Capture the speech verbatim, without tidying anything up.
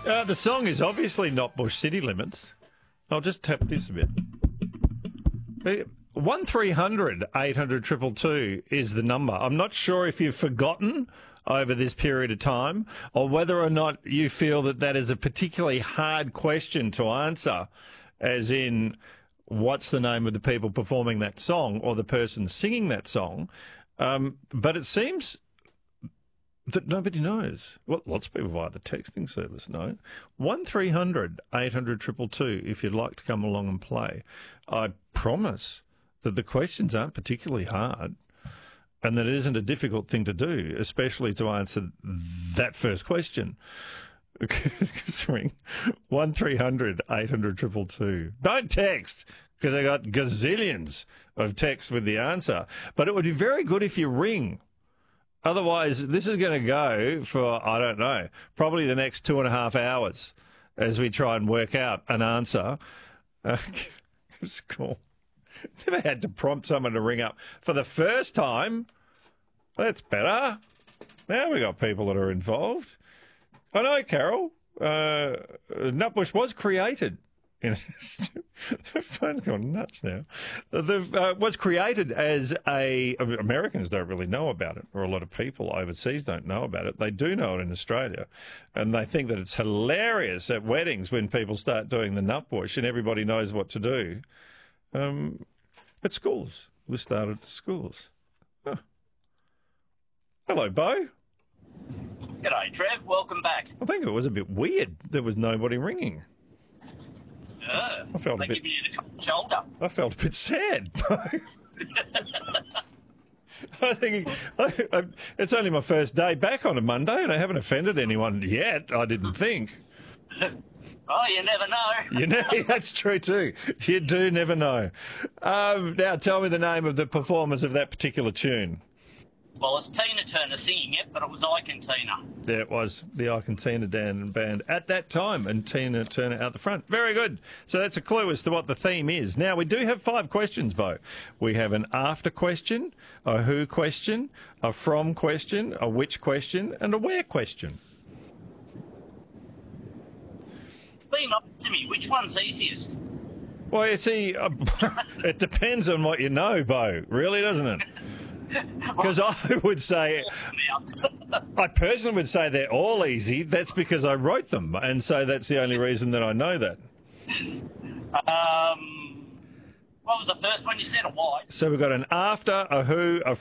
Uh, the song is obviously not Bush City Limits. I'll just tap this a bit. one three hundred eight hundred two two two is the number. I'm not sure if you've forgotten over this period of time or whether or not you feel that that is a particularly hard question to answer, as in what's the name of the people performing that song or the person singing that song. Um, but it seems that nobody knows. Well, lots of people via the texting service know. one three hundred eight hundred two two two if you'd like to come along and play. I promise that the questions aren't particularly hard and that it isn't a difficult thing to do, especially to answer that first question. Ring one three hundred eight hundred two two two. Don't text, because I got gazillions of texts with the answer. But it would be very good if you ring. Otherwise, this is going to go for, I don't know, probably the next two and a half hours as we try and work out an answer. Uh, it's cool. Never had to prompt someone to ring up for the first time. That's better. Now we got people that are involved. I know, Carol. Uh, Nutbush was created. The phone's gone nuts now. The, uh, was created as a... Americans don't really know about it, or a lot of people overseas don't know about it. They do know it in Australia, and they think that it's hilarious at weddings when people start doing the Nutbush and everybody knows what to do. Um, at schools. We started at schools. Huh. Hello, Bo. G'day, Trev. Welcome back. I think it was a bit weird. There was nobody ringing. Uh, I felt they a bit. give you the cold shoulder. I felt a bit sad. I think I, I, it's only my first day back on a Monday, and I haven't offended anyone yet. I didn't think. Oh, you never know. You know, that's true too. You do never know. Um, now, tell me the name of the performers of that particular tune. Well, it's Tina Turner singing it, but it was Ike and Tina. There it was, the Ike and Tina Dan band at that time, and Tina Turner out the front. Very good. So that's a clue as to what the theme is. Now, we do have five questions, Bo. We have an after question, a who question, a from question, a which question, and a where question. Be nice to me. Which one's easiest? Well, you see, uh, it depends on what you know, Bo, really, doesn't it? Because I would say, I personally would say they're all easy. That's because I wrote them, and so that's the only reason that I know that. Um, what was the first one you said? A why? So we've got an after, a who, a